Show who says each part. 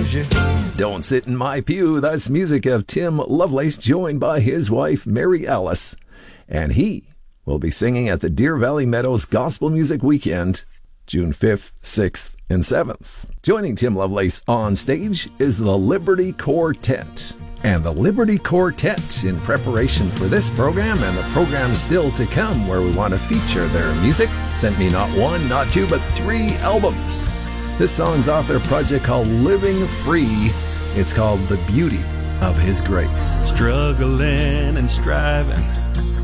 Speaker 1: loves you.
Speaker 2: Don't Sit in My Pew. That's music of Tim Lovelace, joined by his wife, Mary Alice. And he will be singing at the Deer Valley Meadows Gospel Music Weekend, June 5th, 6th, and 7th. Joining Tim Lovelace on stage is the Liberty Quartet. And the Liberty Quartet, in preparation for this program and the programs still to come where we want to feature their music, sent me not one, not two, but 3 albums. This song's off their project called Living Free. It's called The Beauty of His Grace.
Speaker 1: Struggling and striving,